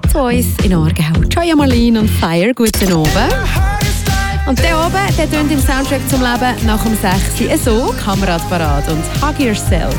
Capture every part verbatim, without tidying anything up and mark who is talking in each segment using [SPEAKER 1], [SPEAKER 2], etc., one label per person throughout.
[SPEAKER 1] zu uns in Aargau. Joya Marlene und Fire, guten Abend. Und der oben, der tönt im Soundtrack zum Leben nach dem sechs so, Kamerad parat und Hug Yourself.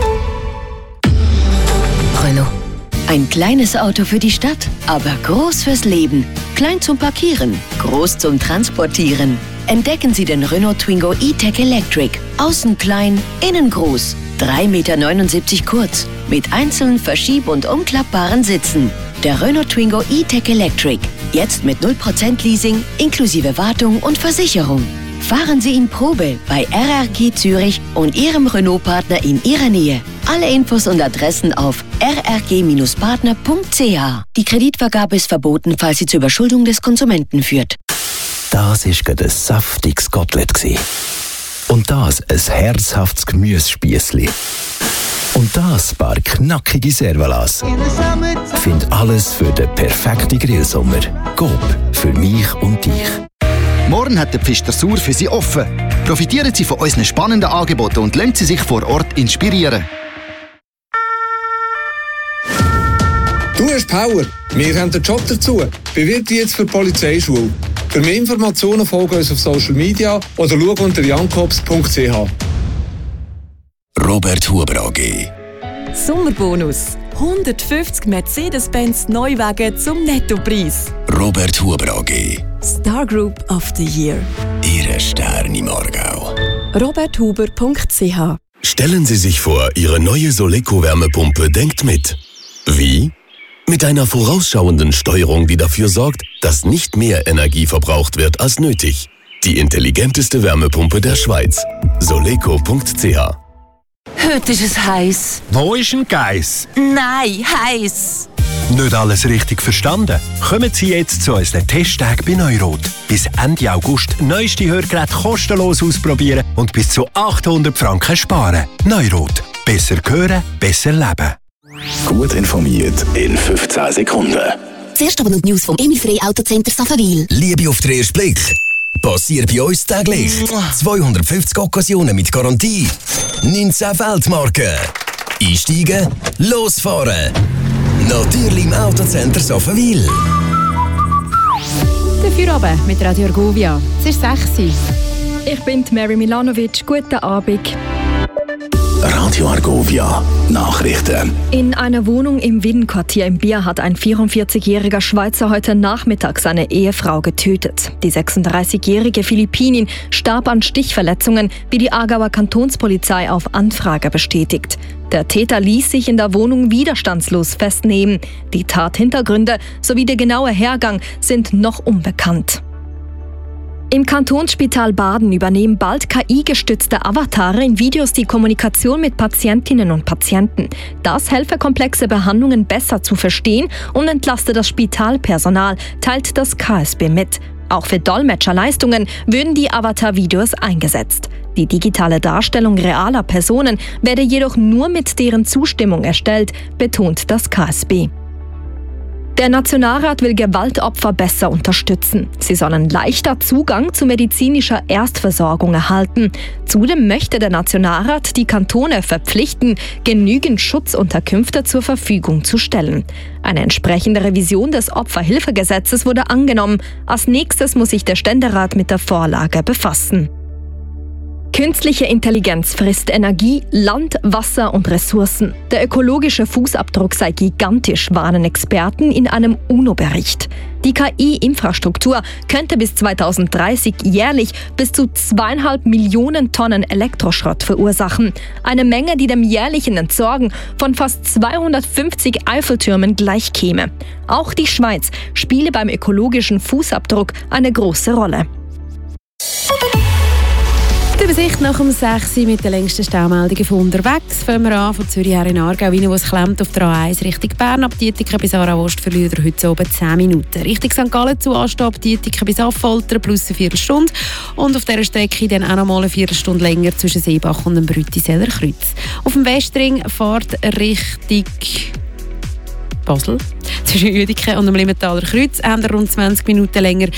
[SPEAKER 2] Renault. Ein kleines Auto für die Stadt, aber groß fürs Leben. Klein zum Parkieren, groß zum Transportieren. Entdecken Sie den Renault Twingo E-Tech Electric. Außen klein, innen groß. drei Komma neunundsiebzig Meter kurz. Mit einzelnen verschieb- und umklappbaren Sitzen. Der Renault Twingo E-Tech Electric. Jetzt mit null Prozent Leasing, inklusive Wartung und Versicherung. Fahren Sie ihn Probe bei R R G Zürich und Ihrem Renault-Partner in Ihrer Nähe. Alle Infos und Adressen auf r r g Partner punkt c h. Die Kreditvergabe ist verboten, falls sie zur Überschuldung des Konsumenten führt.
[SPEAKER 3] Das war gerade ein saftiges Kotelett. Und das ein herzhaftes Gemüsespießli. Und das paar knackige Servalas. Find alles für den perfekten Grillsommer. Coop, für mich und dich.
[SPEAKER 4] Morgen hat der Pfister Sur für Sie offen. Profitieren Sie von unseren spannenden Angeboten und lassen Sie sich vor Ort inspirieren.
[SPEAKER 5] Du hast Power. Wir haben den Job dazu. Bewirb dich jetzt für die Polizeischule. Für mehr Informationen folge uns auf Social Media oder schau unter jankops punkt c h.
[SPEAKER 6] Robert Huber A G.
[SPEAKER 7] Sommerbonus. hundertfünfzig Mercedes-Benz Neuwagen zum Nettopreis.
[SPEAKER 6] Robert Huber A G.
[SPEAKER 7] Star Group of the Year.
[SPEAKER 6] Ihre Sterne im Aargau.
[SPEAKER 7] robert huber punkt c h.
[SPEAKER 6] Stellen Sie sich vor, Ihre neue Soleco-Wärmepumpe denkt mit. Wie? Mit einer vorausschauenden Steuerung, die dafür sorgt, dass nicht mehr Energie verbraucht wird als nötig. Die intelligenteste Wärmepumpe der Schweiz. Soleco punkt c h.
[SPEAKER 8] Heute ist es heiß.
[SPEAKER 9] Wo ist ein Geiss?
[SPEAKER 8] Nein, heiß.
[SPEAKER 9] Nicht alles richtig verstanden? Kommen Sie jetzt zu unseren Testtagen bei Neurot. Bis Ende August neueste Hörgeräte kostenlos ausprobieren und bis zu achthundert Franken sparen. Neurot. Besser hören, besser leben.
[SPEAKER 6] Gut informiert in fünfzehn Sekunden.
[SPEAKER 10] Zuerst aber noch die News vom Emil Frey Autocenter Safaville.
[SPEAKER 6] Liebe auf den ersten Blick. Passiert bei uns täglich. zweihundertfünfzig Occasionen mit Garantie. neunzehn Weltmarken. Einsteigen, losfahren. Natürlich im Autocenter Safaville.
[SPEAKER 1] Der Feierabend mit Radio Argovia. Es ist sechs.
[SPEAKER 11] Ich bin Mary Milanovic. Guten Abend.
[SPEAKER 6] Radio Argovia. Nachrichten.
[SPEAKER 11] In einer Wohnung im Widenquartier im Bier hat ein vierundvierzigjähriger Schweizer heute Nachmittag seine Ehefrau getötet. Die sechsunddreißigjährige Philippinin starb an Stichverletzungen, wie die Aargauer Kantonspolizei auf Anfrage bestätigt. Der Täter ließ sich in der Wohnung widerstandslos festnehmen. Die Tathintergründe sowie der genaue Hergang sind noch unbekannt. Im Kantonsspital Baden übernehmen bald K I-gestützte Avatare in Videos die Kommunikation mit Patientinnen und Patienten. Das helfe, komplexe Behandlungen besser zu verstehen und entlaste das Spitalpersonal, teilt das K S B mit. Auch für Dolmetscherleistungen würden die Avatar-Videos eingesetzt. Die digitale Darstellung realer Personen werde jedoch nur mit deren Zustimmung erstellt, betont das K S B. Der Nationalrat will Gewaltopfer besser unterstützen. Sie sollen leichter Zugang zu medizinischer Erstversorgung erhalten. Zudem möchte der Nationalrat die Kantone verpflichten, genügend Schutzunterkünfte zur Verfügung zu stellen. Eine entsprechende Revision des Opferhilfegesetzes wurde angenommen. Als nächstes muss sich der Ständerat mit der Vorlage befassen. Künstliche Intelligenz frisst Energie, Land, Wasser und Ressourcen. Der ökologische Fußabdruck sei gigantisch, warnen Experten in einem UNO-Bericht. Die K I-Infrastruktur könnte bis zweitausenddreißig jährlich bis zu zweieinhalb Millionen Tonnen Elektroschrott verursachen. Eine Menge, die dem jährlichen Entsorgen von fast zweihundertfünfzig Eiffeltürmen gleichkäme. Auch die Schweiz spiele beim ökologischen Fußabdruck eine große Rolle.
[SPEAKER 1] Die Übersicht nach um sechs Uhr mit den längsten Staumeldungen von unterwegs. Fangen wir an von Zürich her in Aargau, rein, wo es klemmt auf der A eins Richtung Bern. Ab Dietiken bis Aarau-Ost verliert er heute oben zehn Minuten. Richtung Sankt Gallen zu Anstehen, ab Dietiken bis Affoltern plus eine Viertelstunde. Und auf dieser Strecke dann auch noch mal eine Viertelstunde länger zwischen Seebach und dem Brütiseller Kreuz. Auf dem Westring fährt Richtung Basel. Zwischen Uediken und dem Limmentaler Kreuz haben wir rund zwanzig Minuten länger.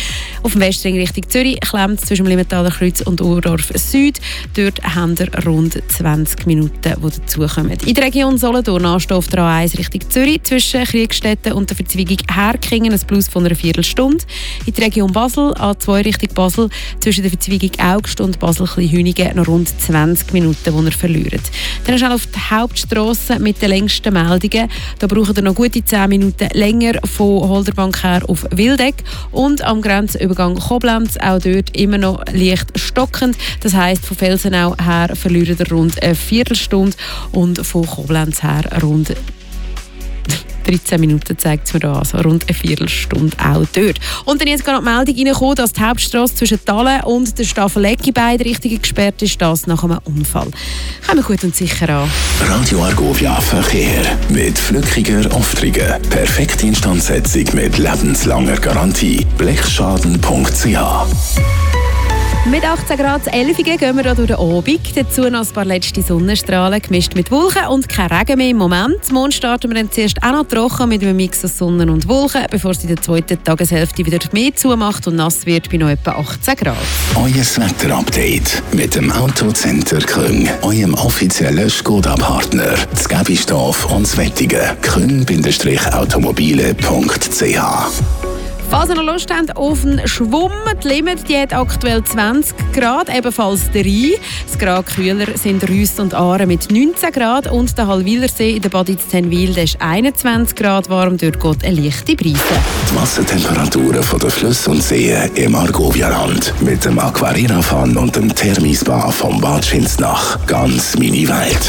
[SPEAKER 1] Auf dem Westring Richtung Zürich klemmt zwischen dem Limmentaler Kreuz und Urdorf Süd. Dort haben wir rund zwanzig Minuten, die dazukommen. In der Region Solothurn ansteht auf der A eins Richtung Zürich zwischen Kriegstetten und der Verzweigung Herkingen ein Plus von einer Viertelstunde. In der Region Basel, A zwei Richtung Basel, zwischen der Verzweigung Augst und Basel-Hüningen noch rund zwanzig Minuten, die ihr verliert. Dann schnell auf die Hauptstrasse mit den längsten Meldungen. Da braucht ihr noch gute zehn Minuten länger von Holderbank her auf Wildeck. Und am Grenzübergang Koblenz, auch dort immer noch leicht stockend. Das heisst, von Felsenau her verliert ihr rund eine Viertelstunde und von Koblenz her rund dreizehn Minuten zeigt es mir da, also rund eine Viertelstunde auch dort. Und dann jetzt gerade noch die Meldung reingekommen, dass die Hauptstrasse zwischen Thallen und der Staffelegg in beide Richtungen gesperrt ist, das nach einem Unfall. Kommen wir gut und sicher an.
[SPEAKER 6] Radio Argovia Verkehr mit flückiger Auftriege. Perfekte Instandsetzung mit lebenslanger Garantie. blechschaden punkt c h.
[SPEAKER 1] Mit achtzehn Grad elf gehen wir hier durch den Abend. Dazu noch ein paar letzte Sonnenstrahlen gemischt mit Wolken und kein Regen mehr im Moment. Morgen starten wir dann zuerst auch noch trocken mit einem Mix aus Sonne und Wolken, bevor es in der zweiten Tageshälfte wieder mehr zumacht und nass wird bei noch etwa achtzehn Grad.
[SPEAKER 6] Euer Wetterupdate mit dem Autocenter Küng, eurem offiziellen Skoda-Partner. Das Gäbistorf und das Wettige. küng Automobile punkt c h.
[SPEAKER 1] Falls ihr noch Lust habt auf einen Schwumm, die Limit die hat aktuell zwanzig Grad, ebenfalls der Rhein. Das Grad kühler sind Rüst und Aare mit neunzehn Grad und der Hallwilersee in der Bad Itztenwil ist einundzwanzig Grad warm, dort geht eine leichte Brise.
[SPEAKER 6] Die Wassertemperaturen von den Flüssen und Seen im Argovia-Land mit dem Aquarira-Fun und dem Thermispa vom Bad Schinsnach. Ganz meine Welt.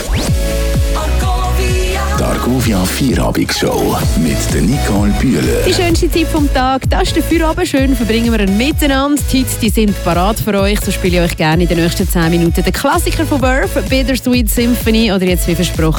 [SPEAKER 6] Die Argovia Feierabend-Show mit der Nicole Bühler.
[SPEAKER 1] Die schönste Zeit vom Tag, das ist der Feierabend. Schön verbringen wir ihn miteinander. Die Hits die sind parat für euch. So spiele ich euch gerne in den nächsten zehn Minuten den Klassiker von Verve, Bittersweet Symphony oder jetzt wie versprochen